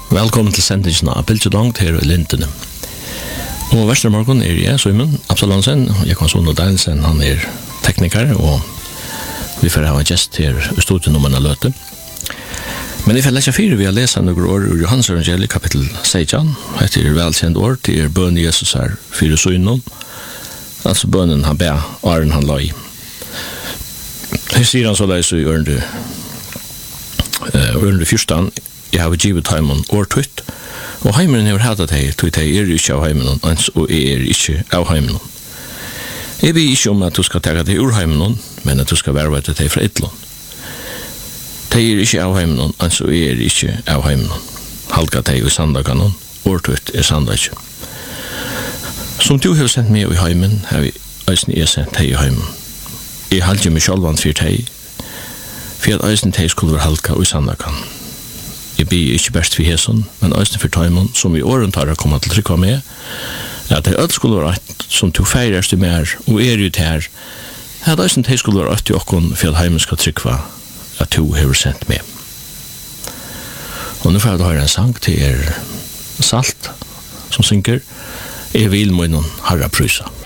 Velkommen til sendingen av Biltjedongt her i Lintene. Og Vestermorgen jeg, Simon Absalonsen, og jeg kan sånne Danielsen, han tekniker, og vi får ha en gjest her i studiet når man løte. Men I får lese 4, vi har lest noen år ur Johannes evangeliet, kapittel 16, etter velkjent år, til bønnen Jesus 4 søgnen, altså bønnen han ber, åren han la I. Her sier han så leis i ørende fyrstan, jeg har givet heimen årtøyt, og heimen har hatt deg, tog deg ikke av heimen, og jeg ikke av heimen. Jeg vil ikke om at du skal ta deg ur heimen, men at du skal være til deg fra etlån. De ikke av heimen, og jeg ikke av heimen. Halka deg i sandagen, årtøyt sandagen. Som du har sendt meg i heimen, har vi eisen sendt deg i heimen. Jeg halte meg selv for deg, for at eisen deg skulle være halka i sandagen. Jeg blir ikke best for hæsen, men eisen for tøymon, som I åren tar å komme til trykva med, at det alt skulle være rett, som to feirest I mer, og ut her, at eisen deg skulle være rett til okkon, for at heimen skal trykva, at to har sendt med. Og nå får jeg høre en sang til Salt, som synger, Jeg vil må noen harra prysa.